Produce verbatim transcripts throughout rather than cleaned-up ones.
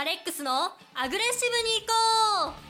アレックスのアグレッシブに行こう。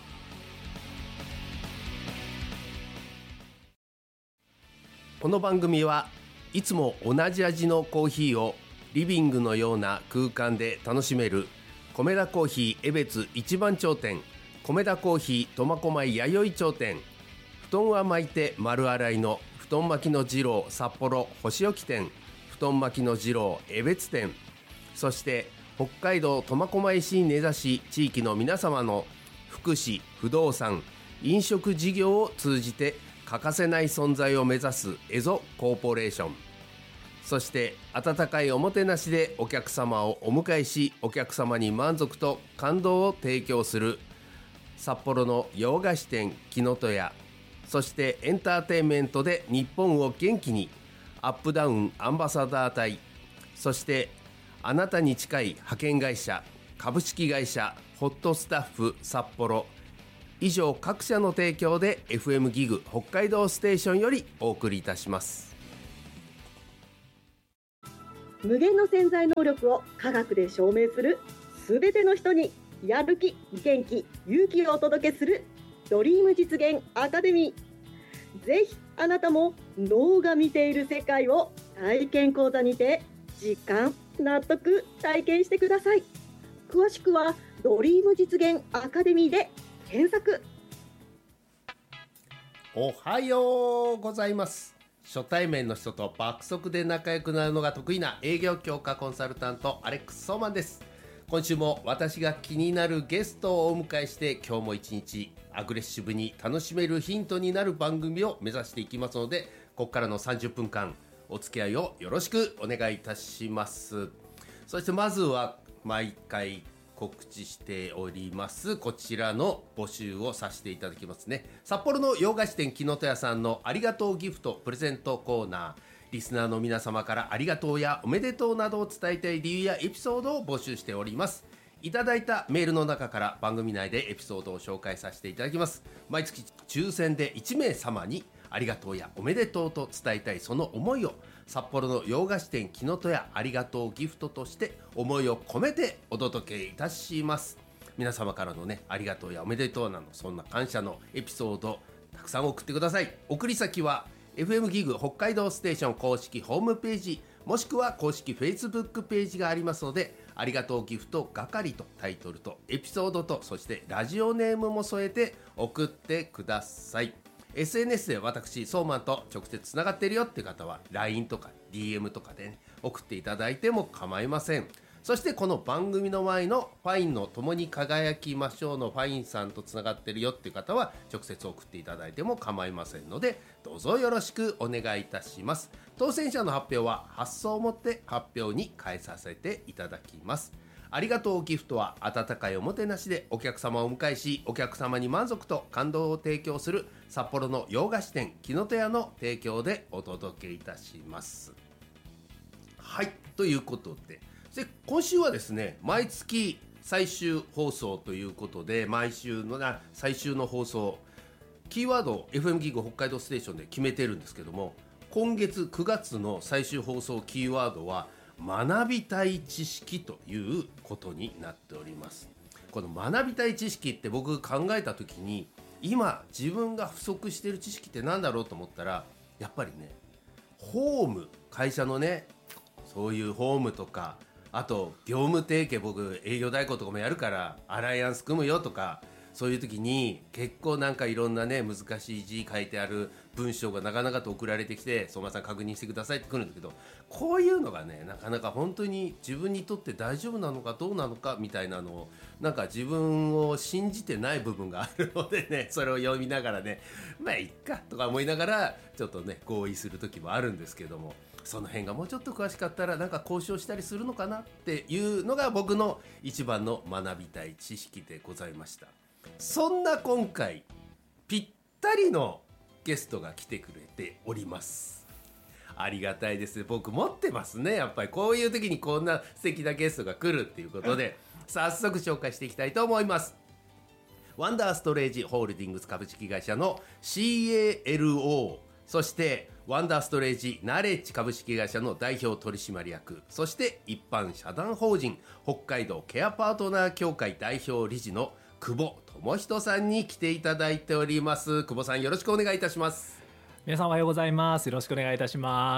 この番組はいつも同じ味のコーヒーをリビングのような空間で楽しめる米田コーヒー江別一番頂点、米田コーヒー苫小牧弥生頂点、布団は巻いて丸洗いの布団巻きの二郎札幌星置店、布団巻きの二郎江別店、そして北海道苫小牧市に根ざし地域の皆様の福祉、不動産、飲食事業を通じて欠かせない存在を目指すエゾコーポレーション、そして温かいおもてなしでお客様をお迎えし、お客様に満足と感動を提供する札幌の洋菓子店木の戸屋、そしてエンターテインメントで日本を元気にアップダウンアンバサダー隊、そしてあなたに近い派遣会社株式会社ホットスタッフ札幌、以上各社の提供で エフエム ギグ北海道ステーションよりお送りいたします。 無限の潜在能力を科学で証明する、すべての人にやる気、元気、勇気をお届けするドリーム実現アカデミー。ぜひあなたも脳が見ている世界を体験講座にて実感、納得、体験してください。詳しくはドリーム実現アカデミーで検索。 おはようございます。初対面の人と爆速で仲良くなるのが得意な営業強化コンサルタントアレックス・ソーマンです。今週も私が気になるゲストをお迎えして、今日も一日アグレッシブに楽しめるヒントになる番組を目指していきますので、ここからのさんじゅっぷんかんお付き合いをよろしくお願いいたします。そしてまずは毎回告知しておりますこちらの募集をさせていただきますね。札幌の洋菓子店木の戸屋さんのありがとうギフトプレゼントコーナー、リスナーの皆様からありがとうやおめでとうなどを伝えたい理由やエピソードを募集しております。いただいたメールの中から番組内でエピソードを紹介させていただきます。毎月抽選でいちめいさまにありがとうやおめでとうと伝えたいその思いを、札幌の洋菓子店木の戸屋ありがとうギフトとして思いを込めてお届けいたします。皆様からのね、ありがとうやおめでとうなど、そんな感謝のエピソードたくさん送ってください。送り先は エフエム ギグ北海道ステーション公式ホームページ、もしくは公式 Facebook ページがありますので、ありがとうギフト係とタイトルとエピソードと、そしてラジオネームも添えて送ってください。エスエヌエス で私ソーマンと直接つながっているよって方は ライン とか ディーエム とかで、ね、送っていただいても構いません。そしてこの番組の前のファインの共に輝きましょうのファインさんとつながっているよっていう方は直接送っていただいても構いませんので、どうぞよろしくお願いいたします。当選者の発表は発送をもって発表に変えさせていただきます。ありがとうギフトは温かいおもてなしでお客様をお迎えし、お客様に満足と感動を提供する札幌の洋菓子店木の戸屋の提供でお届けいたします。はい、ということで、で今週はですね、毎月最終放送ということで、毎週のな最終の放送キーワードを エフエム ギグ北海道ステーションで決めてるんですけども、今月くがつの最終放送キーワードは学びたい知識ということになっております。この学びたい知識って僕考えた時に、今自分が不足している知識って何だろうと思ったら、やっぱりね、ホーム、会社のね、そういうホームとか、あと業務提携、僕営業代行とかもやるからアライアンス組むよとか、そういう時に結構なんかいろんなね、難しい字書いてある文章がなかなかと送られてきて、相馬さん確認してくださいって来るんだけど、こういうのがね、なかなか本当に自分にとって大丈夫なのかどうなのかみたいなのを、なんか自分を信じてない部分があるのでね、それを読みながらね、まあいっかとか思いながらちょっとね合意する時もあるんですけども、その辺がもうちょっと詳しかったらなんか交渉したりするのかなっていうのが僕の一番の学びたい知識でございました。そんな今回ぴったりのゲストが来てくれております。ありがたいです。僕持ってますね、やっぱりこういう時にこんな素敵なゲストが来るっていうことで早速紹介していきたいと思います。ワンダーストレージホールディングス株式会社の シーエーエルオーそしてワンダーストレージナレッジ株式会社の代表取締役、そして一般社団法人北海道ケアパートナー協会代表理事の久保智人さんに来ていただいております。久保さん、よろしくお願いいたします。 皆さんおはようございます。よろしくお願いいたします。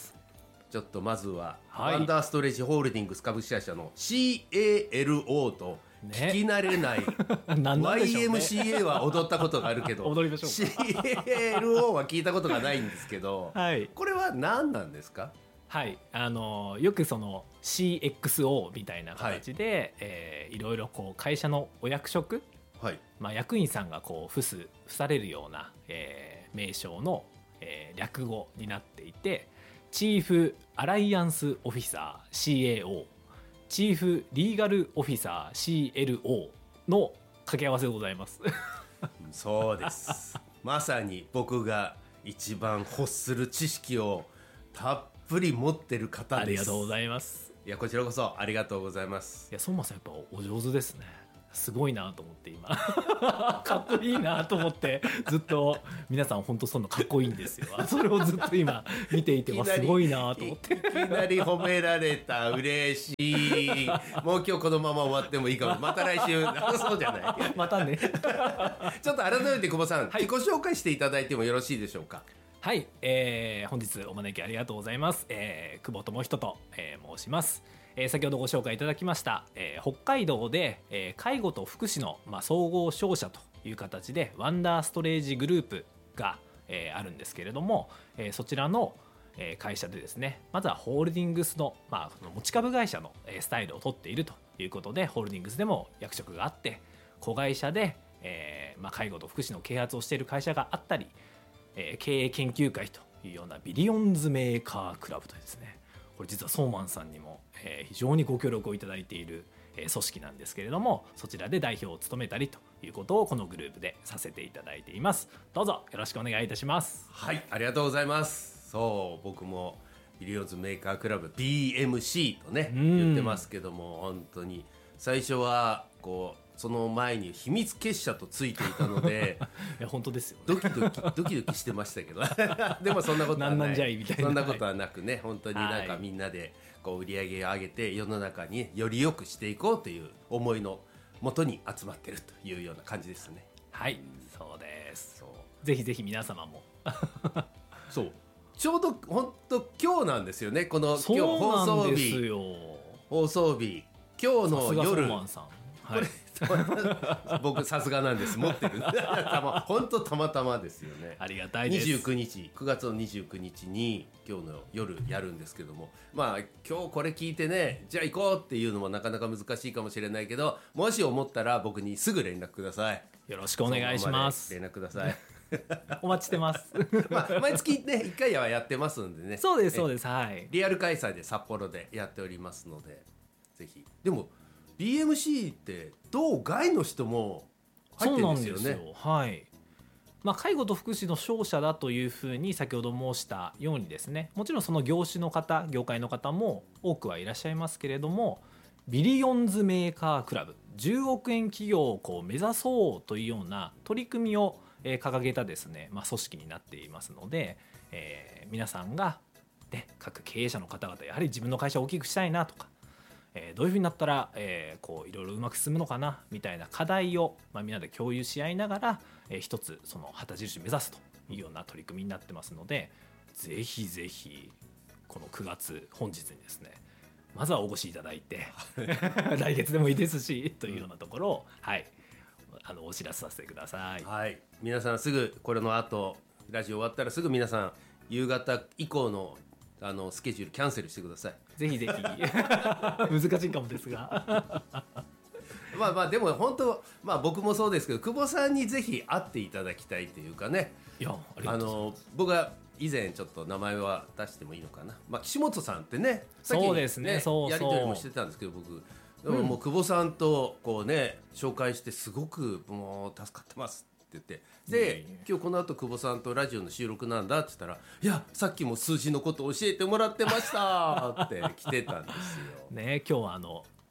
ちょっとまずは、 はい、 ワンダーストレージホールディングス株式会社の シーエーエルオー と聞き慣れない、ね、ワイエムシーエー は踊ったことがあるけど踊りましょうか。 シーエーエルオー は聞いたことがないんですけど、はい、これは何なんですか？ はい、あのよくその シーエックスオー みたいな形で、はいえー、いろいろこう会社のお役職、はいまあ、役員さんがこう付す付されるような、えー、名称の、えー、略語になっていて、チーフアライアンスオフィサー シーエーオー、チーフリーガルオフィサー シーエルオー の掛け合わせでございますそうです。まさに僕が一番欲する知識をたっぷり持ってる方です。 ありがとうございます。 いや、こちらこそありがとうございます。 いや、相馬さんやっぱお上手ですね。すごいなと思って今かっこいいなと思ってずっと皆さん本当そんなかっこいいんですよ。それをずっと今見ていてすごいなと思っていきなり褒められた。嬉しい。もう今日このまま終わってもいいかも。また来週そうじゃないまたねちょっと改めて久保さん、 はい、 自己紹介していただいてもよろしいでしょうか？ はい、えー、本日お招きありがとうございます。えー、久保智人と、えー、申します。えー、先ほどご紹介いただきました、えー、北海道で、えー、介護と福祉の、まあ、総合商社という形でワンダーストレージグループが、えー、あるんですけれども、えー、そちらの、えー、会社でですね、まずはホールディングスの、まあ、持ち株会社の、えー、スタイルを取っているということで、ホールディングスでも役職があって、子会社で、えーまあ、介護と福祉の啓発をしている会社があったり、えー、経営研究会というようなビリオンズメーカークラブというですね、これ実はソーマンさんにも、えー、非常にご協力をいただいている、えー、組織なんですけれども、そちらで代表を務めたりということをこのグループでさせていただいています。どうぞよろしくお願いいたします。 はい、ありがとうございます。そう、僕もビリオンズメーカークラブ ビーエムシー とね言ってますけども、本当に最初はこうその前に秘密結社とついていたのでいや本当ですよ、ね、 ドキドキドキドキしてましたけどでもそんなことはない。 なんなんじゃいみたいな。 そんなことはなくね、本当になんかみんなでこう売り上げを上げて世の中により良くしていこうという思いのもとに集まってるというような感じですね。 はい、そうです。そうぜひぜひ皆様もそうちょうど本当今日なんですよね、この今日放送日放送日今日の夜。これ僕さすがなんです、持ってる本当たまたまですよね。 ありがたいです。 にじゅうくにちくがつのにじゅうくにちに今日の夜やるんですけども、まあ今日これ聞いてね、じゃあ行こうっていうのもなかなか難しいかもしれないけど、もし思ったら僕にすぐ連絡ください。 よろしくお願いします。 連絡くださいお待ちしてますまあ、毎月ねいっかいはやってますんでね。 そうですそうです、はい、 リアル開催で札幌でやっておりますので、ぜひ。でも ビーエムシー って道外の人も入ってるんですよね。そうなんですよ、はい。 まあ、介護と福祉の商社だというふうに先ほど申したようにですね、もちろんその業種の方業界の方も多くはいらっしゃいますけれども、ビリオンズメーカークラブじゅうおくえん企業をこう目指そうというような取り組みを掲げたですね、まあ、組織になっていますので、えー、皆さんが、ね、各経営者の方々やはり自分の会社を大きくしたいなとか、えー、どういうふうになったら、えー、こういろいろうまく進むのかなみたいな課題を、まあ、みんなで共有し合いながら、えー、一つその旗印目指すというような取り組みになってますので、ぜひぜひこのくがつ本日にですね、まずはお越しいただいて来月でもいいですしというようなところを、はい、あのお知らせさせてください。 はい、皆さんすぐこれの後ラジオ終わったらすぐ皆さん夕方以降のあのスケジュールキャンセルしてください。 ぜひぜひ難しいかもですがまあまあでも本当、まあ、僕もそうですけど、久保さんにぜひ会っていただきたいというかね。 いや、ありがとうございます。 あの僕は以前ちょっと名前は出してもいいのかな、まあ、岸本さんってね、 そうですね、そうそうやり取りもしてたんですけど、僕でももう久保さんとこうね紹介してすごくもう助かってますって言って、で、うん、今日この後久保さんとラジオの収録なんだって言ったら、いやさっきも数字のこと教えてもらってましたって来てたんですよね。今日はあの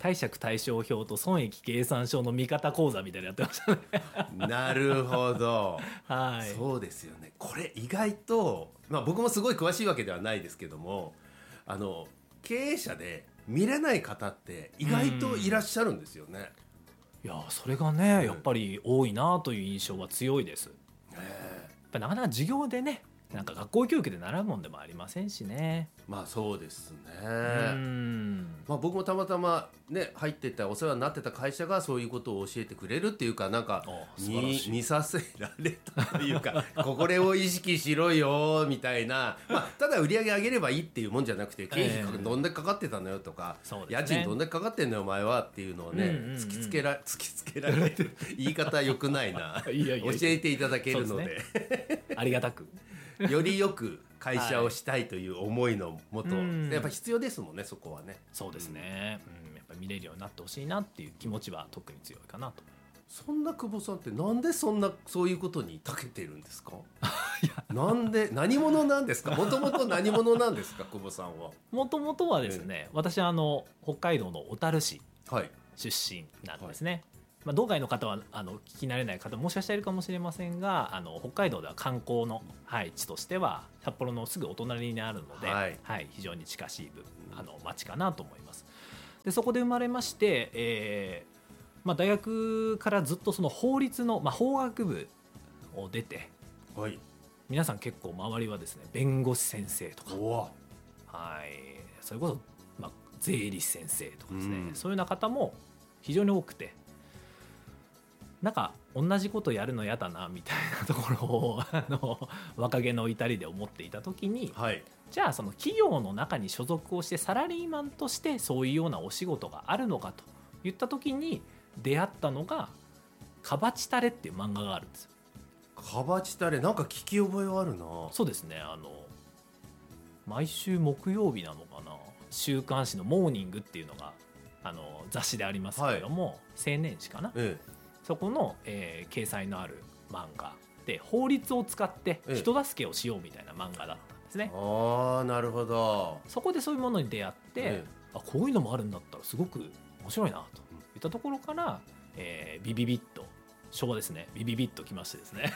貸借対照表と損益計算書の見方講座みたいなのやってましたねなるほどはいそうですよね。これ意外と、まあ、僕もすごい詳しいわけではないですけども、あの経営者で見れない方って意外といらっしゃるんですよね。 いやそれがね、うん、やっぱり多いなという印象は強いです。やっぱなかなか授業でね、なんか学校教育で習うもんでもありませんしね。 まあそうですね。 うんまあ、僕もたまたまね入ってたお世話になってた会社がそういうことを教えてくれるっていうか、なんか見見させられたというかこれを意識しろよみたいな、まあ、ただ売り上げ上げればいいっていうもんじゃなくて、経費どんだけかかってたのよとか、えーね、家賃どんだけかかってんのよお前はっていうのをね、うんうんうん、突きつけら突きつけられて言い方良くないないやいやいや教えていただけるの で, で、 ね、ありがたくよりよく会社をしたいという思いのもと、はい、やっぱ必要ですもんね、そこはね。 そうですね、うん、やっぱ見れるようになってほしいなっていう気持ちは特に強いかなと。 そんな久保さんってなんでそんなそういうことに長けてるんですかいやなんで何者なんですか、もともと何者なんですか久保さんは。 もともとはですね、えー、私はあの北海道の小樽市出身なんですね、はいはい。まあ、道外の方はあの聞き慣れない方もしかしたらいるかもしれませんが、あの北海道では観光の、はい、地としては札幌のすぐお隣にあるので、はいはい、非常に近しいあの町かなと思います。でそこで生まれまして、えーまあ、大学からずっとその法律の、まあ、法学部を出て、 はい、 皆さん結構周りはですね弁護士先生とか、はい、それこそ、まあ、税理士先生とかですね、うん、そういうような方も非常に多くて、なんか同じことやるの嫌だなみたいなところをあの若気の至りで思っていた時に、はい、じゃあその企業の中に所属をしてサラリーマンとしてそういうようなお仕事があるのかといった時に出会ったのがカバチタレっていう漫画があるんですよ。 カバチタレ、なんか聞き覚えはあるな。 そうですね、あの毎週木曜日なのかな、週刊誌のモーニングっていうのがあの雑誌でありますけれども、はい、青年誌かな、ええ、そこの、えー、掲載のある漫画で法律を使って人助けをしようみたいな漫画だったんですね、ええ、 ああなるほど。 そこでそういうものに出会って、ええ、あこういうのもあるんだったらすごく面白いなといったところから、えー、ビビビッと昭和ですね、ビビビッときましてですね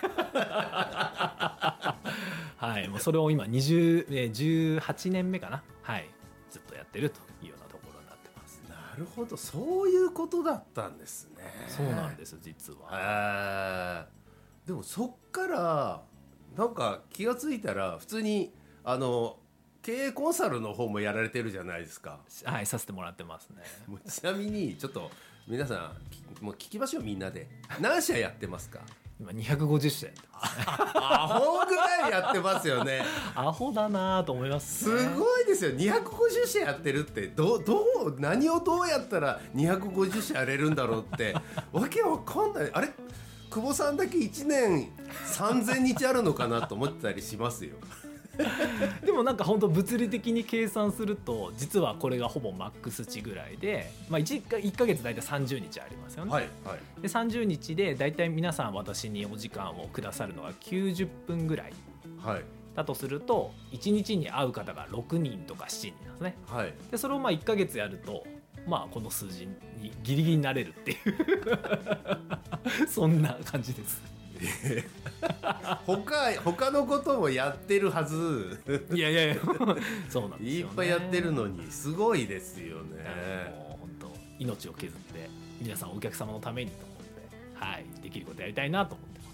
はい、もうそれを今にじゅう、えー、じゅうはちねんめかな、はい、ずっとやってるというようなところになってます。 なるほど、そういうことだったんですね。 そうなんです実は。 えー、でもそっからなんか気がついたら普通にあの経営コンサルの方もやられてるじゃないですか。 はい、させてもらってますね。 ちなみにちょっと皆さんもう聞きましょう、みんなで。何社やってますか？ 今にひゃくごじゅっしゃやってますアホぐらいやってますよね。 アホだなと思います、 ね、すごいですよ。にひゃくごじゅっしゃやってるってどう、どう何をどうやったらにひゃくごじゅっしゃやれるんだろうってわけわかんない。あれ久保さんだけいちねんさんぜんにちあるのかなと思ってたりしますよでもなんか本当物理的に計算すると実はこれがほぼマックス値ぐらいで、まあ、1, 1ヶ月大体さんじゅうにちありますよね、 はいはい、 でさんじゅうにちで大体皆さん私にお時間をくださるのがきゅうじゅっぷんぐらい、はい、だとするといちにちに会う方がろくにんとかしちにんなんですね、はい、でそれをまあいっかげつやるとまあこの数字にギリギリになれるっていうそんな感じです他, 他のこともやってるはずいやいやいやそうなんですよね。 いっぱいやってるのにすごいですよね。 もう本当命を削って皆さんお客様のためにと思って、はい、できることやりたいなと思ってます。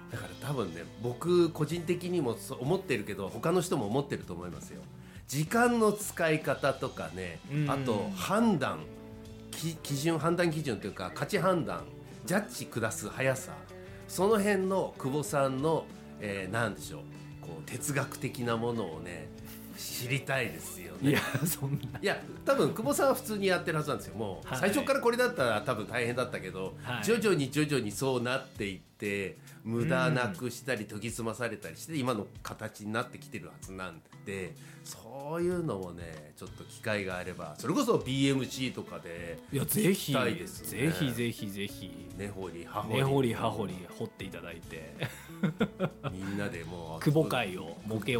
だから多分ね僕個人的にもそう思ってるけど他の人も思ってると思いますよ。時間の使い方とかね、あと判断基準判断基準というか価値判断ジャッジ下す速さ、その辺の久保さんの、えー、なんでしょう、こう哲学的なものをね知りたいですよね。 いやそんないや多分久保さんは普通にやってるはずなんですよ。もう、はい、最初からこれだったら多分大変だったけど、はい、徐々に徐々にそうなっていって無駄なくしたり研ぎ澄まされたりして今の形になってきてるはずなんで、そういうのもねちょっと機会があればそれこそ ビーエムシー とかでいやぜひたいですね。ぜひぜひぜひ根掘り葉掘り根掘り葉掘り掘っていただいてみんなでもう久保会を設けようかな。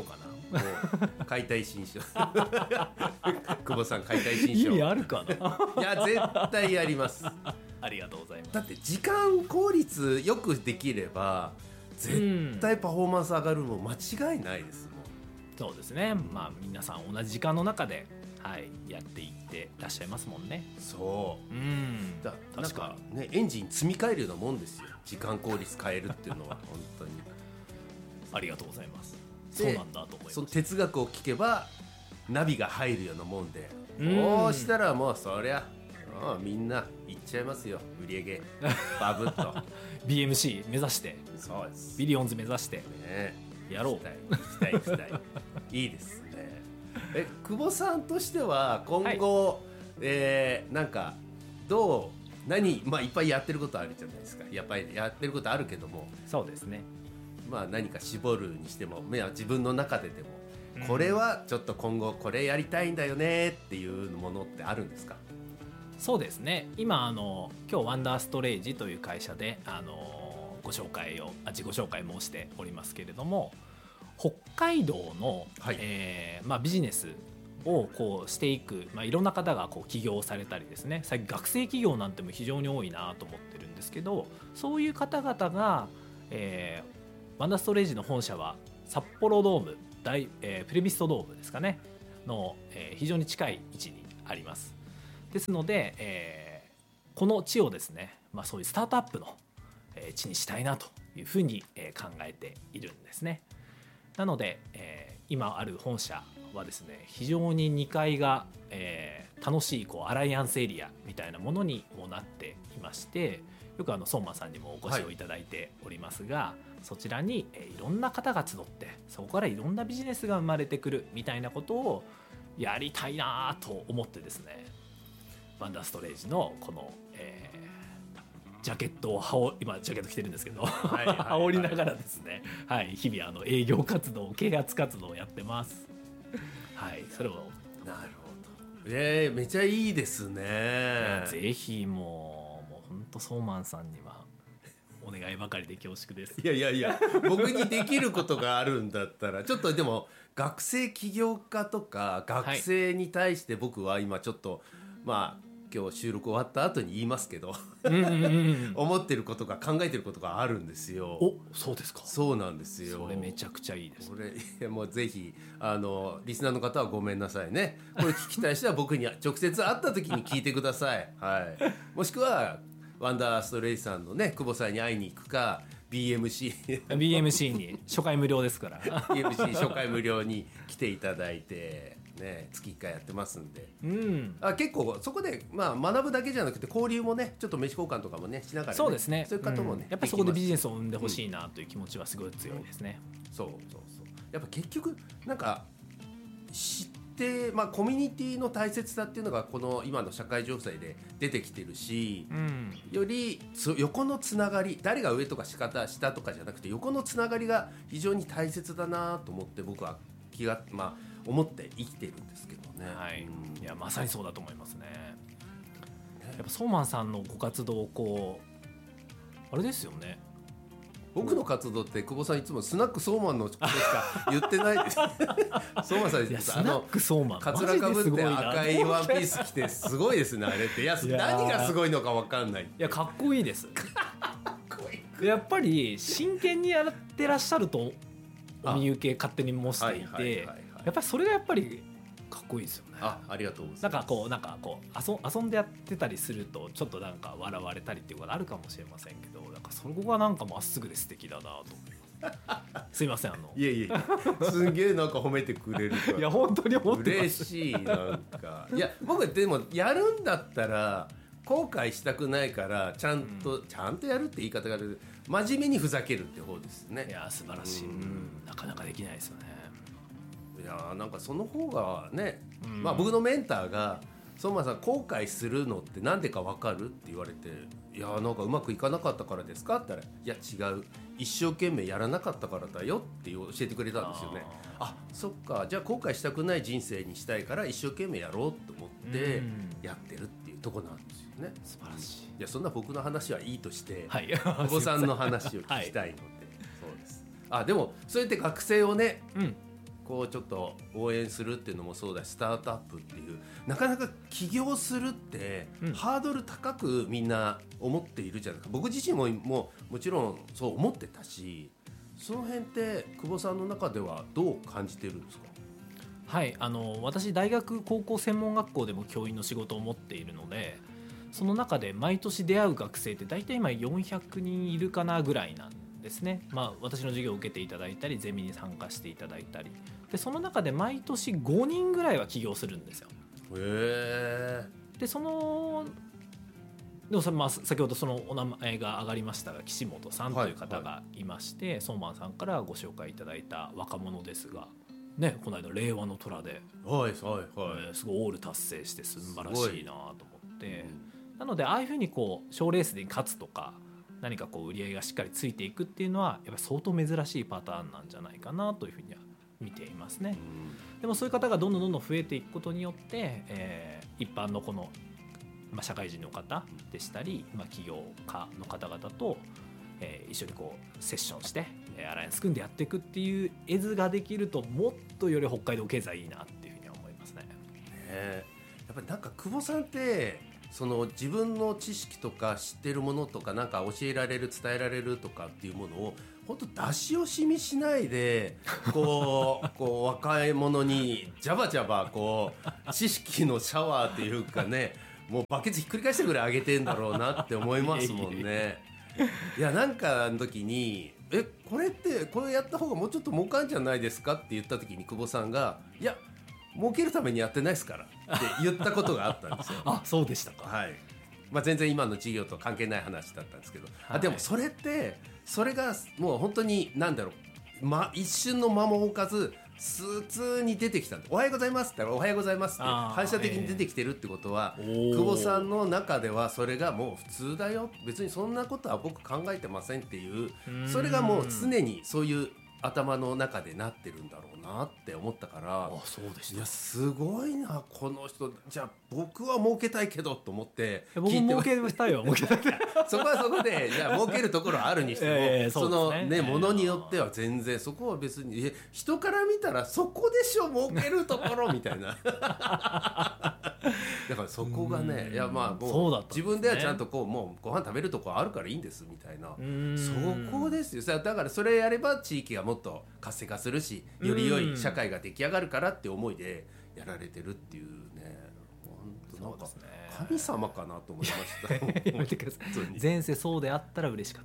もう解体新書久保さん解体新書意味あるかないや絶対やりますありがとうございます。 だって時間効率よくできれば絶対パフォーマンス上がるの間違いないですもん。 そうですね、まあ皆さん同じ時間の中で、はい、やっていってらっしゃいますもんね。 そううんだなん確かかねエンジン積み替えるようなもんですよ。時間効率変えるっていうのは本当にありがとうございます。 でそうなんだと思います。 その哲学を聞けばナビが入るようなもんで、 うんこうしたらもうそりゃああみんな行っちゃいますよ。売り上げバブッとビーエムシー 目指してそうですビリオンズ目指してねやろう。 行きたい行きたい行きたいいいですね。え久保さんとしては今後、はい、えー、なんかどう何まあいっぱいやってることあるじゃないですか。やっぱりやってることあるけども、 そうですね、 まあ何か絞るにしても自分の中ででも、 うん、 これはちょっと今後これやりたいんだよねっていうものってあるんですか？ そうですね、今あの今日ワンダーストレージという会社であのご紹介をあ自己紹介申しておりますけれども、北海道の、はい、えーまあ、ビジネスをこうしていく、まあ、いろんな方がこう起業されたりですね、最近学生企業なんても非常に多いなと思ってるんですけど、そういう方々が、えー、ワンダーストレージの本社は札幌ドーム大、えー、プレビストドームですかねの、えー、非常に近い位置にあります。ですので、えー、この地をですね、まあ、そういうスタートアップの地にしたいなというふうに考えているんですね。なので、えー、今ある本社はですね、非常ににかいが、えー、楽しいこうアライアンスエリアみたいなものにもなっていまして、よくあの相馬さんにもお越しをいただいておりますが、はい、そちらに、えー、いろんな方が集って、そこからいろんなビジネスが生まれてくるみたいなことをやりたいなと思ってですね、ワンダーストレージのこの、えー、ジャケットを羽織今ジャケット着てるんですけど、はいはいはい、羽織りながらですね、はい、日々あの営業活動啓発活動をやってます。はい、それをなるほど、えー、めちゃいいですね。 ぜひもうもう本当ソーマンさんにはお願いばかりで恐縮です。 いやいやいや僕にできることがあるんだったらちょっとでも学生起業家とか学生に対して僕は今ちょっと、はい、まあ今日収録終わった後に言いますけどうんうん、うん、思ってることが考えてることがあるんですよ。 お、そうですか。 そうなんですよ。 それめちゃくちゃいいです、ね、 これいやもうぜひあのリスナーの方はごめんなさいね。これ聞きたい人は僕に直接会った時に聞いてください、はい、もしくはワンダーストレイジさんのね久保さんに会いに行くか ビーエムシービーエムシー に初回無料ですからビーエムシー 初回無料に来ていただいてね、月いっかいやってますんで、うん、あ結構そこで、まあ、学ぶだけじゃなくて交流もねちょっと飯交換とかもねしながら、ね、 そうですね、 そういう方もね、 うん、やっぱりそこでビジネスを生んでほしいなという気持ちはすごい強いですね、 うん、そうそうそうやっぱ結局なんか知って、まあ、コミュニティの大切さっていうのがこの今の社会情勢で出てきてるし、うん、より横のつながり誰が上とか下とかじゃなくて横のつながりが非常に大切だなと思って僕は気がまあ思って生きてるんですけどね、 はい、いやまさにそうだと思いますね。やっぱソーマンさんのご活動をこうあれですよね。 僕の活動って久保さんいつもスナックソーマンのことしか言ってないですソーマンさんいやスナックソーマンカツラかぶって赤いワンピース着てすごいですねあれって。いや何がすごいのか分かんない。いやかっこいいですやっぱり真剣にやってらっしゃるとお見受け勝手に模していて、やっぱりそれがやっぱりかっこいいですよね。 あ、ありがとうございます。 なんかこうなんかこう 遊, 遊んでやってたりするとちょっとなんか笑われたりっていうことあるかもしれませんけど、なんかそこがなんかまっすぐで素敵だなと思いすいませんあのいやいやすげえなんか褒めてくれるからいや本当に思ってます。 嬉しいなんかいや僕でもやるんだったら後悔したくないからちゃんと、うん、ちゃんとやるって言い方がある真面目にふざけるって方ですね。 いや素晴らしい、うん、なかなかできないですよね。 いやなんかその方がね、うん、まあ僕のメンターが相馬さん後悔するのってなんでか分かるって言われて、いやなんかうまくいかなかったからですかって言ったら、いや違う一生懸命やらなかったからだよって教えてくれたんですよね。あ, あそっかじゃあ後悔したくない人生にしたいから一生懸命やろうと思ってやってるっていうとこなんですよね。 素晴らしい。 いやそんな僕の話はいいとして、 はい、 お子さんの話を聞きたいので、はい、そうです。あでもそうやって学生をね、うんこうちょっと応援するっていうのもそうだし、スタートアップっていうなかなか起業するって、うん、ハードル高くみんな思っているじゃないですか。僕自身ももうもちろんそう思ってたし、その辺って久保さんの中ではどう感じてるんですか？ はい、あの私大学高校専門学校でも教員の仕事を持っているので、その中で毎年出会う学生って大体今よんひゃくにんいるかなぐらいなんですね。まあ、私の授業を受けていただいたりゼミに参加していただいたりで、その中で毎年ごにんぐらいは起業するんですよ。 へー。 でそのでもそれ、まあ、先ほどそのお名前が上がりましたが岸本さんという方がいまして、はいはい、ソーマンさんからご紹介いただいた若者ですが、ね、この間令和の虎で、 はいはいはい、 えー、すごいオール達成して素晴らしいなと思って、なのでああいうふうにこう賞レースで勝つとか何かこう売り上げがしっかりついていくっていうのはやっぱり相当珍しいパターンなんじゃないかなというふうには見ていますね。うん、でもそういう方がどんどんどんどん増えていくことによって、えー、一般のこの、まあ、社会人の方でしたり、まあ、起業家の方々と、えー、一緒にこうセッションしてアライアンス組んでやっていくっていう絵図ができると、もっとより北海道経済いいなっていうふうには思いますね。 ね、やっぱりなんか久保さんってその自分の知識とか知ってるものとかなんか教えられる伝えられるとかっていうものを本当出し惜しみしないでこうこう若い者にジャバジャバこう知識のシャワーっていうかね、もうバケツひっくり返したぐらい上げてんだろうなって思いますもんね。いやなんかの時にえこれってこれやった方がもうちょっと儲かんじゃないですかって言った時に久保さんがいや儲けるためにやってないですからって言ったことがあったんですよ。 あ、そうでしたか。 はい、まあ、全然今の授業と関係ない話だったんですけど、はい、あでもそれってそれがもう本当に何だろう、ま、一瞬の間も置かず普通に出てきたんで、おはようございますって言ったらおはようございますって反射的に出てきてるってことは、えー、久保さんの中ではそれがもう普通だよ、別にそんなことは僕考えてませんっていう、それがもう常にそういう頭の中でなってるんだろうなって思ったから、 あ、そうでした。 いやすごいなこの人、じゃあ僕は儲けたいけどと思って僕も儲けたいわ儲けたいそこはそこでじゃあ儲けるところあるにしても、えーそ, ね、そのねものによっては全然そこは別にえ人から見たらそこでしょ儲けるところみたいなだからそこがね、いやまあもう、ね、自分ではちゃんとこうもうご飯食べるとこあるからいいんですみたいな、そこですよ。だからそれやれば地域がもっと活性化するし、より良い社会が出来上がるからって思いでやられてるっていうね、本当なんか神様かなと思いましたやめてください。前世そうであったら嬉しか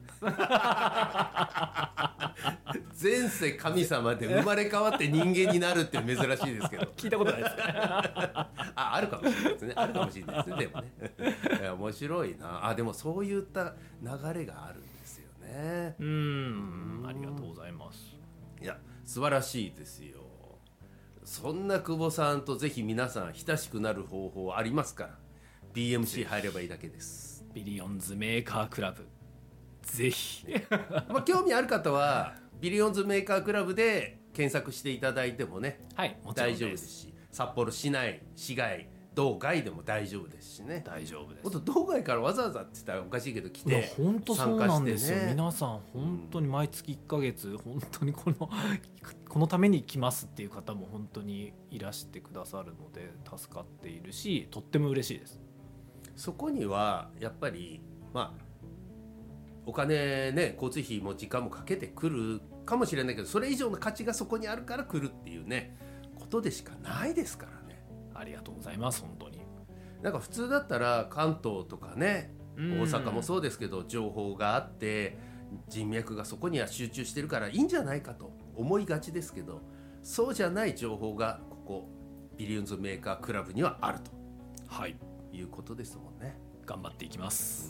った前世神様で生まれ変わって人間になるって珍しいですけど聞いたことないですあ, あるかもしれないですねあるかもしれないですねでもねいや面白いなあ。でもそういった流れがあるんですよね。 うーん、ありがとうございます。 いや素晴らしいですよ。そんな久保さんとぜひ皆さん親しくなる方法ありますから、 ビーエムシー 入ればいいだけです。 ビリオンズメーカークラブぜひまあ興味ある方はビリオンズメーカークラブで検索していただいてもね、 はい、もちろんです。 大丈夫ですし、札幌市内市外道外でも大丈夫ですしね。 大丈夫です。 もっと道外からわざわざって言ったらおかしいけど来て本当そうなんですよ、 ね、 皆さん本当に毎月いっかげつ、うん、本当にこのこのために来ますっていう方も本当にいらしてくださるので助かっているし、とっても嬉しいです。 そこにはやっぱりまあお金ね、交通費も時間もかけてくるかもしれないけど、それ以上の価値がそこにあるから来るっていうねことでしかないですからね。 ありがとうございます。本当になんか普通だったら関東とかね、大阪もそうですけど情報があって人脈がそこには集中してるからいいんじゃないかと思いがちですけど、そうじゃない情報がここビリオンズメーカークラブにはあると、はい、いうことですもんね。 頑張っていきます。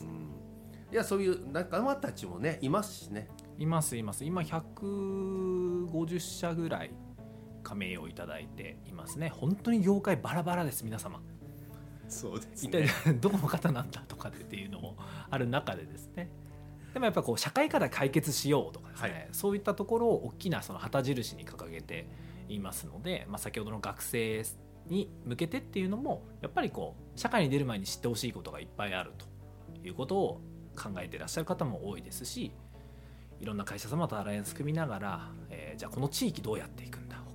うんいやそういう仲間たちもねいますしね。 いますいます。今ひゃくごじゅっしゃぐらい加盟をいただいていますね。本当に業界バラバラです皆様。 そうですね。 一体どこの方なんだとかっていうのもある中でですね。でもやっぱこう社会課題解決しようとかですね、はい、そういったところを大きなその旗印に掲げていますので、まあ、先ほどの学生に向けてっていうのもやっぱりこう社会に出る前に知ってほしいことがいっぱいあるということを考えていらっしゃる方も多いですし、いろんな会社様とアライアンス組みながら、えー、じゃあこの地域どうやっていくんだ、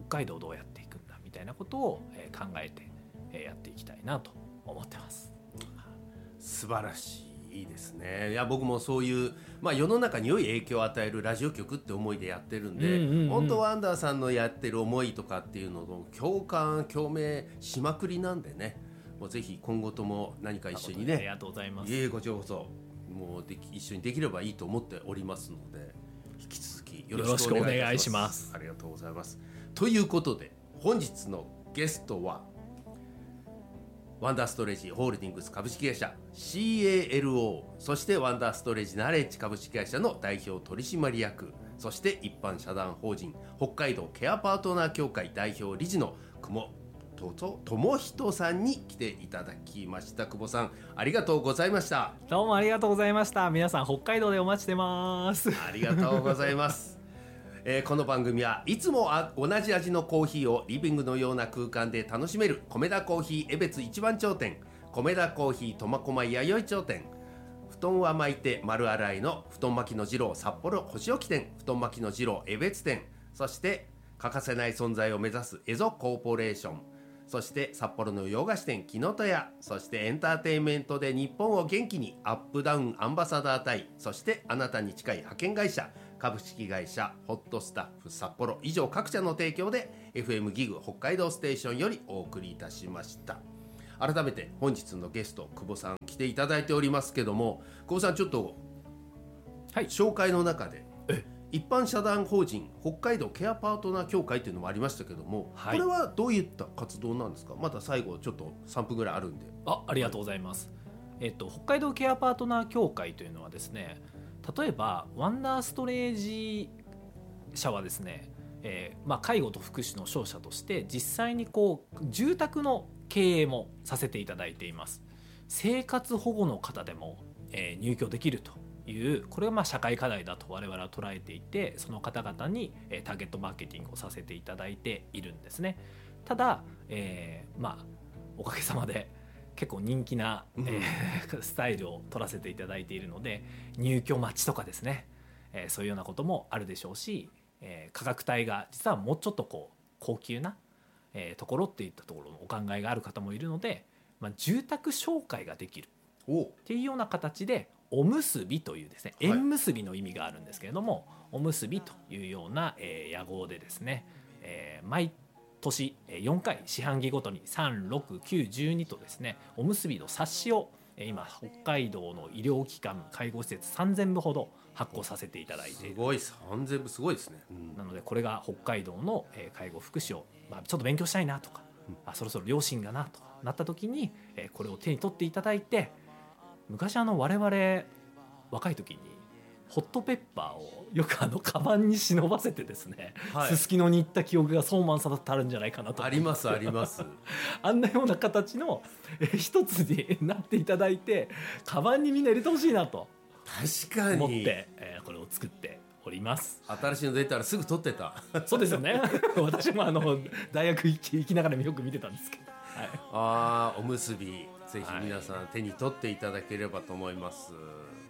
海道をどうやっていくんだみたいなことを、えー考えて、えーやっていきたいなと思ってます。 素晴らしい。いいですね。いや僕もそういう、まあ、世の中に良い影響を与えるラジオ局って思いでやってるんで、 うんうんうん、 本当ワンダーさんのやってる思いとかっていうのを共感共鳴しまくりなんでね、もうぜひ今後とも何か一緒にね、 ありがとうございます。 いえこちらこそもうでき一緒にできればいいと思っておりますので、引き続きよろしくお願いします。ありがとうございます。ということで本日のゲストはワンダーストレージホールディングス株式会社 シーエーエルオー、 そしてワンダーストレージナレッジ株式会社の代表取締役、そして一般社団法人北海道ケアパートナー協会代表理事の久保智人さんに来ていただきました。久保さんありがとうございました。 どうもありがとうございました。皆さん北海道でお待ちしてます。 ありがとうございますえー、この番組はいつもあ同じ味のコーヒーをリビングのような空間で楽しめる米田コーヒー江別一番頂点、米田コーヒー苫小牧弥生頂点、布団は巻いて丸洗いの布団巻きの二郎札幌星置店、布団巻きの二郎江別店、そして欠かせない存在を目指すエゾコーポレーション、そして札幌の洋菓子店木の戸屋、そしてエンターテインメントで日本を元気にアップダウンアンバサダー隊、そしてあなたに近い派遣会社株式会社ホットスタッフ札幌、以上各社の提供で エフエム ギグ北海道ステーションよりお送りいたしました。改めて本日のゲスト久保さん来ていただいておりますけども、久保さんちょっと、はい、紹介の中で一般社団法人北海道ケアパートナー協会というのもありましたけども、はい、これはどういった活動なんですか。また最後ちょっとさんぷんぐらいあるんで。 あ, ありがとうございます、えっと、北海道ケアパートナー協会というのはですね、例えばワンダーストレージ社はですね、えーまあ、介護と福祉の商社として実際にこう住宅の経営もさせていただいています。生活保護の方でも、えー、入居できるという、これはまあ社会課題だと我々は捉えていて、その方々に、えー、ターゲットマーケティングをさせていただいているんですね。ただ、えー、まあおかげさまで結構人気な、えー、スタイルを取らせていただいているので、入居待ちとかですね、えー、そういうようなこともあるでしょうし、えー、価格帯が実はもうちょっとこう高級な、えー、ところっていったところのお考えがある方もいるので、まあ、住宅紹介ができるっていうような形でおむすびというですね、縁結びの意味があるんですけれども、はい、おむすびというような、えー、屋号でですね、えー、毎年よんかい四半期ごとにさん、ろく、きゅう、じゅうにとですね、おむすびの冊子を今北海道の医療機関介護施設さんぜんぶほど発行させていただいている。 すごい、さんぜんぶすごいですね、うん、 なのでこれが北海道の介護福祉を、まあ、ちょっと勉強したいなとか、うん、あそろそろ両親がなとかなった時にこれを手に取っていただいて、昔あの我々若い時にホットペッパーをよくあのカバンに忍ばせてですね、はい、すすきのに行った記憶がソーマンさんだってあるんじゃないかなと。 ありますありますあんなような形の一つになっていただいて、カバンにみんな入れてほしいなと確かに思って、えー、これを作っております。 新しいの出たらすぐ撮ってたそうですよね私もあの大学行き、行きながらよく見てたんですけど、はい、 あーおむすびぜひ皆さん手に取っていただければと思います、はい、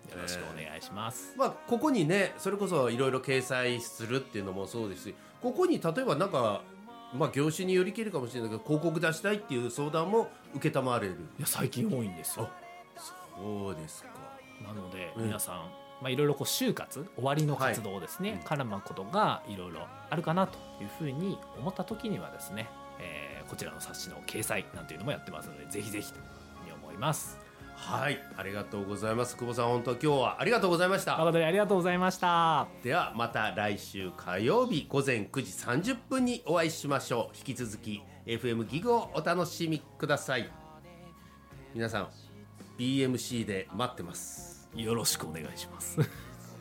よろしくお願いします、 えーまあ、ここにねそれこそいろいろ掲載するっていうのもそうですし、ここに例えばなんか、まあ、業種によりきるかもしれないけど広告出したいっていう相談も受けたまわれる。 いや最近多いんですよ。 そうですか。 なので皆さん、うんまあ、いろいろこう就活終わりの活動ですね、はい、絡むことがいろいろあるかなというふうに思った時にはですね、えー、こちらの冊子の掲載なんていうのもやってますので、ぜひぜひというふうに思います。 はい、ありがとうございます。久保さん本当今日はありがとうございました。 誠にありがとうございました。 ではまた来週火曜日午前くじさんじゅっぷんにお会いしましょう。引き続き エフエム ギグをお楽しみください。皆さん ビーエムシー で待ってます。 よろしくお願いします